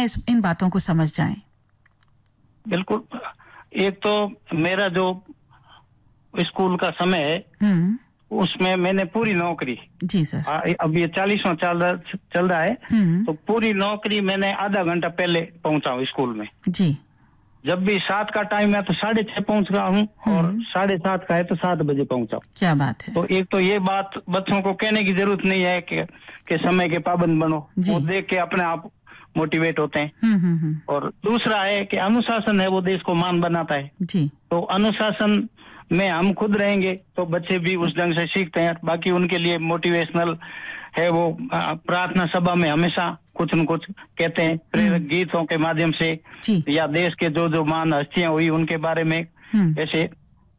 इन बातों को समझ जाएं? बिल्कुल। एक तो मेरा जो स्कूल का समय है उसमें मैंने पूरी नौकरी, जी सर, अब ये 40वां चल रहा है, तो पूरी नौकरी मैंने आधा घंटा पहले पहुंचा हूँ स्कूल में। जी। जब भी 7 का टाइम है तो 6:30 पहुंच रहा हूँ, और 7:30 का है तो 7 बजे पहुंचा। क्या बात है। तो एक तो ये बात बच्चों को कहने की जरूरत नहीं है कि समय के पाबंद बनो, वो देख के अपने आप मोटिवेट होते हैं। और दूसरा है कि अनुशासन है वो देश को मान बनाता है जी। तो अनुशासन में हम खुद रहेंगे तो बच्चे भी उस ढंग से सीखते हैं। बाकी उनके लिए मोटिवेशनल है, वो प्रार्थना सभा में हमेशा कुछ न कुछ कहते हैं, प्रेरक गीतों के माध्यम से, या देश के जो महान हस्तियां हुई उनके बारे में ऐसे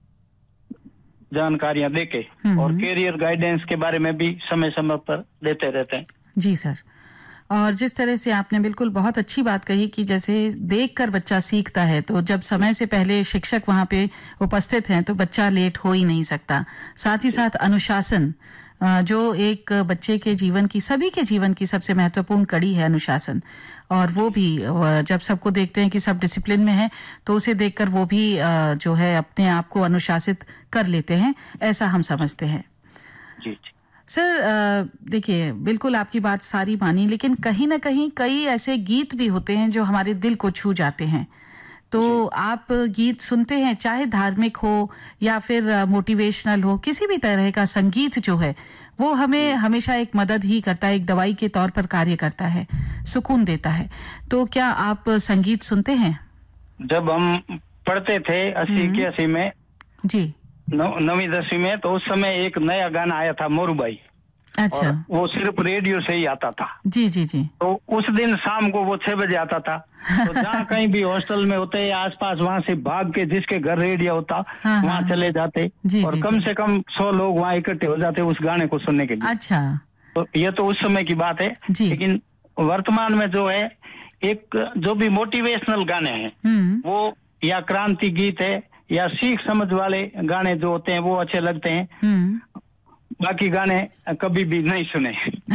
जानकारियां देके, और कैरियर गाइडेंस के बारे में भी समय समय पर देते रहते हैं। जी सर। और जिस तरह से आपने बिल्कुल बहुत अच्छी बात कही कि जैसे देखकर बच्चा सीखता है, तो जब समय से पहले शिक्षक वहां पे उपस्थित हैं तो बच्चा लेट हो ही नहीं सकता। साथ ही साथ अनुशासन, जो एक बच्चे के जीवन की, सभी के जीवन की सबसे महत्वपूर्ण कड़ी है अनुशासन, और वो भी जब सबको देखते हैं कि सब डिसिप्लिन में है तो उसे देखकर वो भी जो है अपने आप को अनुशासित कर लेते हैं, ऐसा हम समझते हैं। जी जी सर, देखिए बिल्कुल आपकी बात सारी मानी, लेकिन कहीं ना कहीं कई ऐसे गीत भी होते हैं जो हमारे दिल को छू जाते हैं। तो आप गीत सुनते हैं, चाहे धार्मिक हो या फिर मोटिवेशनल हो, किसी भी तरह का संगीत जो है वो हमें हमेशा एक मदद ही करता है, एक दवाई के तौर पर कार्य करता है, सुकून देता है। तो क्या आप संगीत सुनते हैं? जब हम पढ़ते थे 80-81 में, जी, 9वीं 10वीं में, तो उस समय एक नया गाना आया था मोरूबाई। अच्छा। और वो सिर्फ रेडियो से ही आता था। जी जी जी। तो उस दिन शाम को वो 6 बजे आता था। तो जहाँ कहीं भी हॉस्टल में होते या आसपास, वहां से भाग के जिसके घर रेडियो होता वहां चले जाते, और कम से कम 100 लोग वहां इकट्ठे हो जाते उस गाने को सुनने के लिए। अच्छा। तो ये तो उस समय की बात है। लेकिन वर्तमान में जो है, एक जो भी मोटिवेशनल गाने हैं वो, या क्रांति गीत है, या सीख समझ वाले गाने जो होते हैं वो अच्छे लगते हैं। बाकी गाने कभी भी नहीं सुने।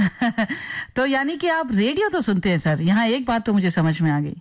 तो यानी कि आप रेडियो तो सुनते हैं सर। यहाँ एक बात तो मुझे समझ में आ गई,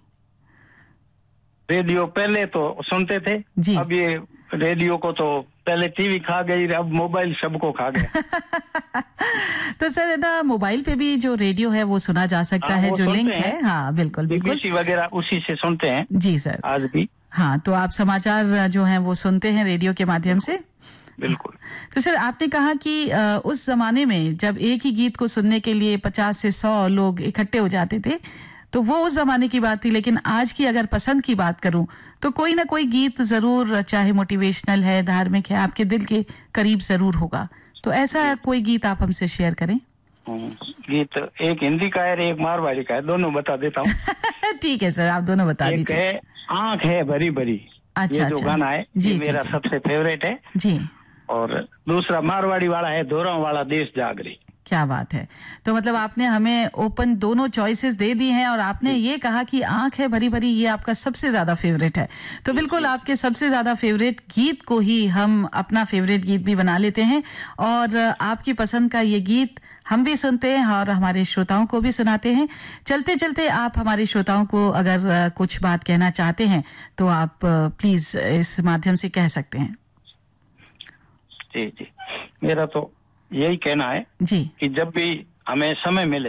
रेडियो पहले तो सुनते थे जी। अब ये रेडियो को तो पहले टीवी खा गई, अब मोबाइल सबको खा गया। तो सर ना, मोबाइल पे भी जो रेडियो है वो सुना जा सकता है, जो लिंक है। हाँ बिल्कुल बिल्कुल, BBC वगैरह उसी से सुनते हैं जी सर, आज भी। हाँ, तो आप समाचार जो है वो सुनते हैं रेडियो के माध्यम से। बिल्कुल। तो सर आपने कहा कि उस जमाने में जब एक ही गीत को सुनने के लिए 50 से 100 लोग इकट्ठे हो जाते थे, तो वो उस जमाने की बात थी। लेकिन आज की अगर पसंद की बात करूं तो कोई ना कोई गीत जरूर, चाहे मोटिवेशनल है, धार्मिक है, आपके दिल के करीब जरूर होगा। तो ऐसा कोई गीत आप हमसे शेयर करें। गीत एक हिंदी का है, एक मारवाड़ी का है, दोनों बता देता हूँ। ठीक है सर, आप दोनों बता दीजिए। एक है आंख है भरी भरी, अच्छा, ये जो गाना है ये मेरा सबसे फेवरेट है जी। और दूसरा मारवाड़ी वाला है, दोहराव वाला देश जागरी। क्या बात है। तो मतलब आपने हमें ओपन दोनों चॉइसेस दे दी हैं, और आपने ये कहा कि आंख है भरी भरी ये आपका सबसे ज्यादा फेवरेट है। तो बिल्कुल आपके सबसे ज्यादा फेवरेट गीत को ही हम अपना फेवरेट गीत भी बना लेते हैं, और आपकी पसंद का ये गीत हम भी सुनते हैं और हमारे श्रोताओं को भी सुनाते हैं। चलते चलते आप हमारे श्रोताओं को अगर कुछ बात कहना चाहते हैं तो आप प्लीज इस माध्यम से कह सकते हैं। जी जी, मेरा तो यही कहना है जी कि जब भी हमें समय मिले,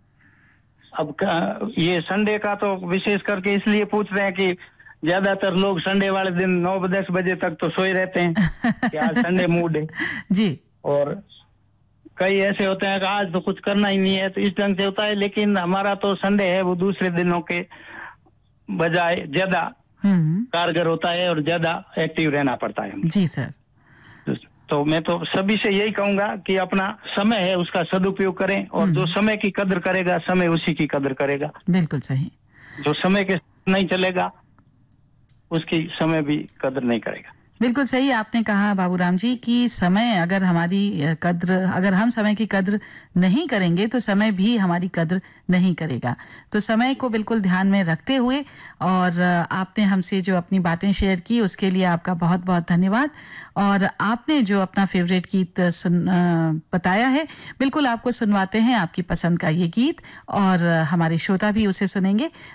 अब ये संडे का तो विशेष करके इसलिए पूछ रहे हैं कि ज्यादातर लोग संडे वाले दिन 9-10 बजे तक तो सोए रहते हैं कि आज संडे मूड है जी। और कई ऐसे होते हैं कि आज तो कुछ करना ही नहीं है, तो इस ढंग से होता है। लेकिन हमारा तो संडे है वो दूसरे दिनों के बजाय ज्यादा कारगर होता है और ज्यादा एक्टिव रहना पड़ता है। जी सर। तो मैं तो सभी से यही कहूंगा कि अपना समय है उसका सदुपयोग करें, और जो समय की कदर करेगा समय उसी की कदर करेगा। बिल्कुल सही। जो समय के नहीं चलेगा उसकी समय भी कदर नहीं करेगा। बिल्कुल सही आपने कहा बाबूराम जी कि समय अगर हमारी कद्र, अगर हम समय की कद्र नहीं करेंगे तो समय भी हमारी कद्र नहीं करेगा। तो समय को बिल्कुल ध्यान में रखते हुए, और आपने हमसे जो अपनी बातें शेयर की उसके लिए आपका बहुत बहुत धन्यवाद। और आपने जो अपना फेवरेट गीत बताया है, बिल्कुल आपको सुनवाते हैं आपकी पसंद का ये गीत, और हमारे श्रोता भी उसे सुनेंगे।